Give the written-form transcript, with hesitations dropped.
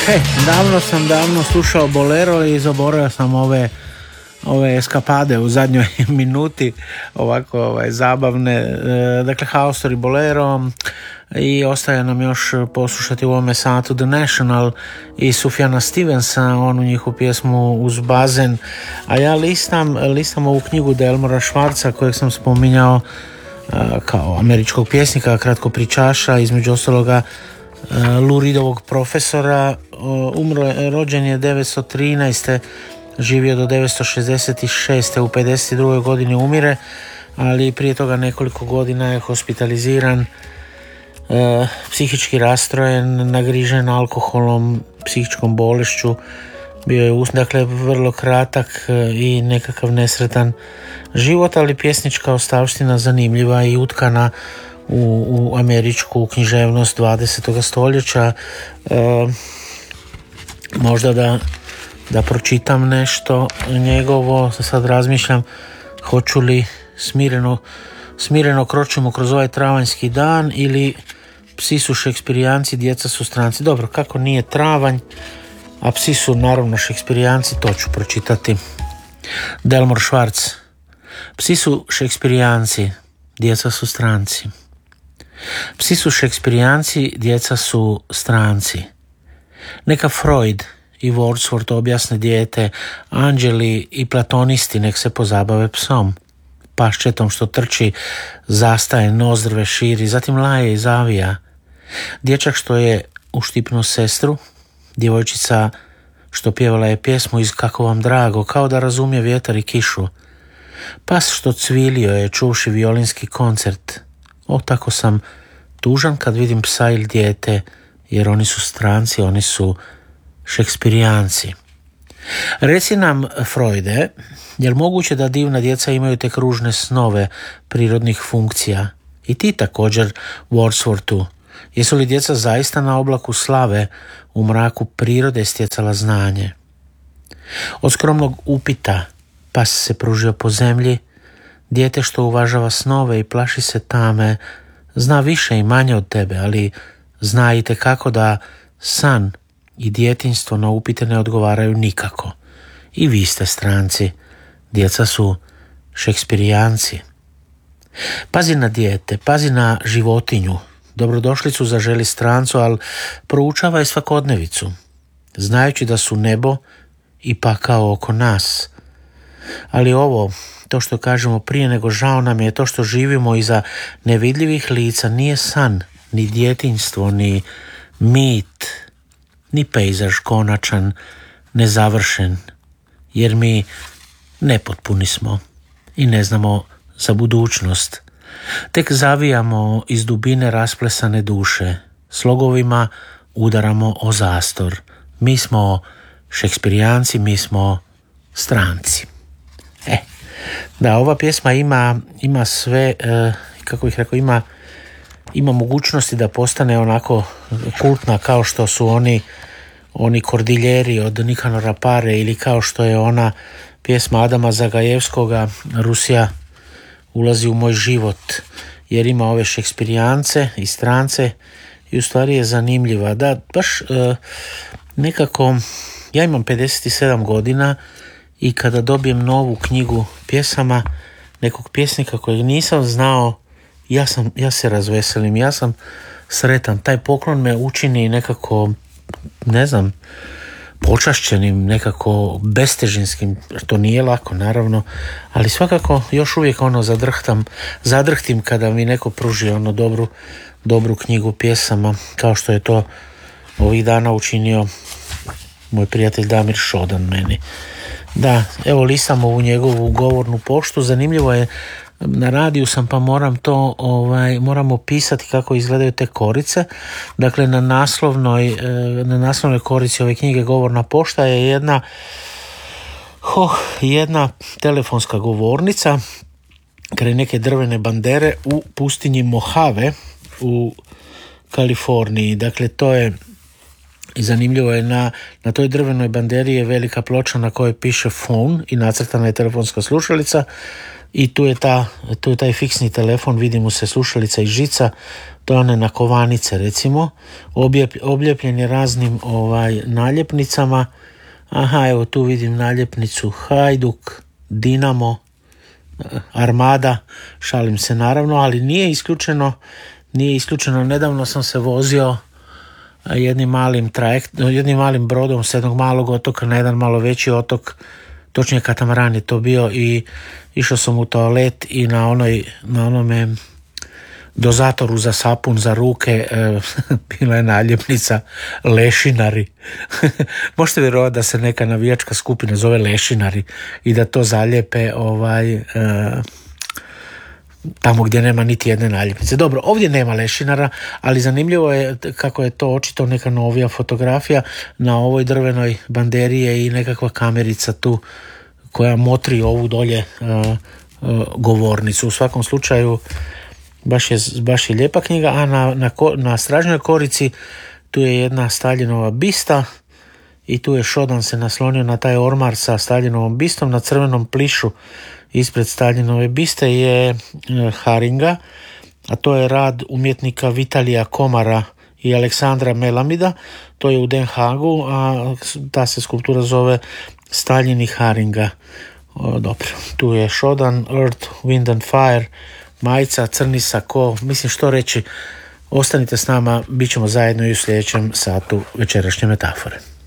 Davno slušao Bolero i zaboravio sam ove eskapade u zadnjoj minuti, ovako zabavne. Dakle, Haustor i Bolero, i ostaje nam još poslušati u ovome satu The National i Sufjana Stevensa, onu njihovu pjesmu Uz bazen. A ja listam ovu knjigu Delmora Schwartza, kojeg sam spominjao kao američkog pjesnika, kratkopričaša, između ostaloga Lou Reedovog profesora. Rođen je 1913. živio do 1966. u 52. godini umire, ali prije toga nekoliko godina je hospitaliziran, psihički rastrojen, nagrižen alkoholom, psihičkom bolešću. Bio je dakle vrlo kratak i nekakav nesretan život, ali pjesnička ostavština zanimljiva i utkana u američku književnost 20. stoljeća. Možda da pročitam nešto njegovo, sad razmišljam hoću li smireno kročimo kroz ovaj travanjski dan ili Psi su šekspirijanci, djeca su stranci. Dobro, kako nije travanj, a psi su naravno šekspirijanci, to ću pročitati. Delmor Schwartz. Psi su šekspirijanci, djeca su stranci. Psi su šekspirijanci, djeca su stranci. Neka Freud i Wordsworth objasne dijete, anđeli i platonisti nek se pozabave psom, paščetom što trči, zastaje, nozdrve širi, zatim laje i zavija. Dječak što je uštipnuo sestru, djevojčica što pjevala je pjesmu iz Kako vam drago, kao da razumije vjetar i kišu. Pas što cvilio je čuvši violinski koncert. O, tako sam tužan kad vidim psa ili dijete, jer oni su stranci, oni su šekspirijanci. Reci nam, Freude, je li moguće da divna djeca imaju tek ružne snove prirodnih funkcija? I ti također, Wordsworthu. Jesu li djeca zaista na oblaku slave u mraku prirode stjecala znanje? Od skromnog upita pas se pružio po zemlji, dijete što uvažava snove i plaši se tame, zna više i manje od tebe, ali zna i tekako da san i djetinjstvo na upite ne odgovaraju nikako. I vi ste stranci, djeca su šekspirijanci. Pazi na dijete, pazi na životinju, dobrodošlicu zaželi strancu, ali proučavaj svakodnevicu, znajući da su nebo i pakao oko nas. Ali ovo, to što kažemo prije nego žao nam je, to što živimo iza nevidljivih lica, nije san, ni djetinjstvo, ni mit, ni pejzaž konačan, nezavršen, jer mi nepotpuni smo i ne znamo za budućnost. Tek zavijamo iz dubine rasplesane duše, slogovima udaramo o zastor. Mi smo šekspirijanci, mi smo stranci. Da, ova pjesma ima sve, kako bih rekao, ima mogućnosti da postane onako kultna kao što su oni Kordiljeri od Nikanora Pare, ili kao što je ona pjesma Adama Zagajevskoga Rusija ulazi u moj život, jer ima ove šekspirijance i strance i u stvari je zanimljiva. Da, baš nekako, ja imam 57 godina i kada dobijem novu knjigu pjesama nekog pjesnika kojeg nisam znao, ja se razveselim, ja sam sretan. Taj poklon me učini nekako, ne znam, počašćenim, nekako bestežinskim, to nije lako naravno, ali svakako još uvijek zadrhtim kada mi neko pruži dobru knjigu pjesama, kao što je to ovih dana učinio moj prijatelj Damir Šodan meni. Da, evo listam ovu njegovu govornu poštu. Zanimljivo je, na radiju sam pa moram opisati kako izgledaju te korice. Dakle, na naslovnoj korici ove knjige Govorna pošta je jedna telefonska govornica kraj neke drvene bandere u pustinji Mojave u Kaliforniji. Dakle, to je i zanimljivo je, na toj drvenoj banderi je velika ploča na kojoj piše phone i nacrtana je telefonska slušalica. i tu je taj fiksni telefon, vidi mu se slušalica i žica, to je one nakovanice recimo, obljepljen je raznim naljepnicama. Aha, evo tu vidim naljepnicu Hajduk, Dinamo, Armada, šalim se naravno, ali nije isključeno. Nedavno sam se vozio jednim malim brodom s jednog malog otoka na jedan malo veći otok, točnije katamaran je to bio, i išao sam u toalet i na onome dozatoru za sapun za ruke bila je naljepnica Lešinari. Možete vjerovati da se neka navijačka skupina zove Lešinari i da to zalijepe tamo gdje nema niti jedne naljepnice. Dobro, ovdje nema lešinara, ali zanimljivo je kako je to očito neka novija fotografija. Na ovoj drvenoj banderi je i nekakva kamerica tu koja motri ovu dolje govornicu. U svakom slučaju baš je lijepa knjiga, a na stražnjoj korici tu je jedna Staljinova bista i tu je Šodan se naslonio na taj ormar sa Staljinovom bistom. Na crvenom plišu ispred Staljinove biste je haringa, a to je rad umjetnika Vitalija Komara i Aleksandra Melamida. To je u Den Haagu, a ta se skulptura zove Staljin i haringa. Dobro, tu je Šodan, Earth, Wind and Fire, majica, crni sako, mislim što reći. Ostanite s nama, bit ćemo zajedno i u sljedećem satu večerašnje metafore.